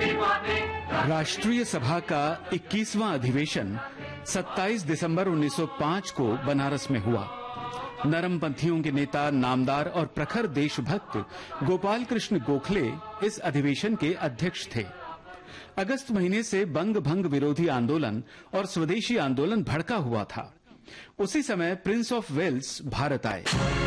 राष्ट्रीय सभा का 21वां अधिवेशन 27 दिसंबर 1905 को बनारस में हुआ। नरमपंथियों के नेता, नामदार और प्रखर देशभक्त गोपाल कृष्ण गोखले इस अधिवेशन के अध्यक्ष थे। अगस्त महीने से बंग भंग विरोधी आंदोलन और स्वदेशी आंदोलन भड़का हुआ था। उसी समय प्रिंस ऑफ वेल्स भारत आए।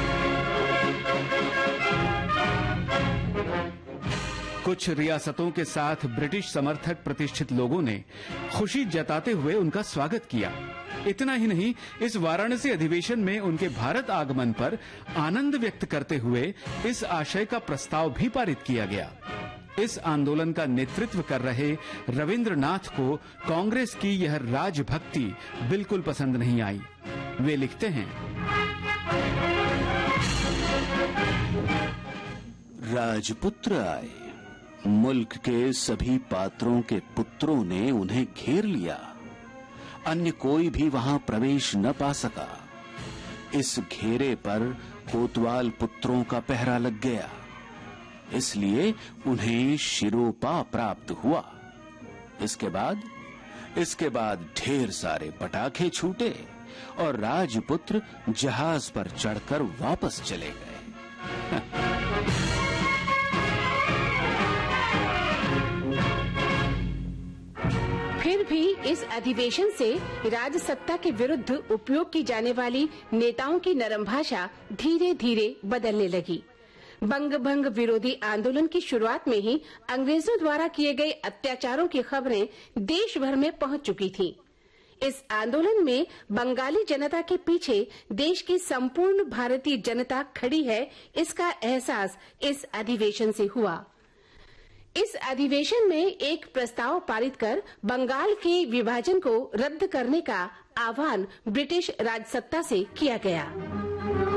कुछ रियासतों के साथ ब्रिटिश समर्थक प्रतिष्ठित लोगों ने खुशी जताते हुए उनका स्वागत किया। इतना ही नहीं, इस वाराणसी अधिवेशन में उनके भारत आगमन पर आनंद व्यक्त करते हुए इस आशय का प्रस्ताव भी पारित किया गया। इस आंदोलन का नेतृत्व कर रहे रविंद्रनाथ को कांग्रेस की यह राजभक्ति बिल्कुल पसंद नहीं आई। वे लिखते हैं, राजपुत्र आए, मुल्क के सभी पात्रों के पुत्रों ने उन्हें घेर लिया। अन्य कोई भी वहां प्रवेश न पा सका। इस घेरे पर कोतवाल पुत्रों का पहरा लग गया, इसलिए उन्हें शिरोपा प्राप्त हुआ। इसके बाद ढेर सारे पटाखे छूटे और राजपुत्र जहाज पर चढ़कर वापस चले गए। फिर भी इस अधिवेशन से राजसत्ता के विरुद्ध उपयोग की जाने वाली नेताओं की नरम भाषा धीरे धीरे बदलने लगी। बंग भंग विरोधी आंदोलन की शुरुआत में ही अंग्रेजों द्वारा किए गए अत्याचारों की खबरें देश भर में पहुंच चुकी थीं। इस आंदोलन में बंगाली जनता के पीछे देश की संपूर्ण भारतीय जनता खड़ी है, इसका एहसास इस अधिवेशन से हुआ। इस अधिवेशन में एक प्रस्ताव पारित कर बंगाल के विभाजन को रद्द करने का आह्वान ब्रिटिश राजसत्ता से किया गया।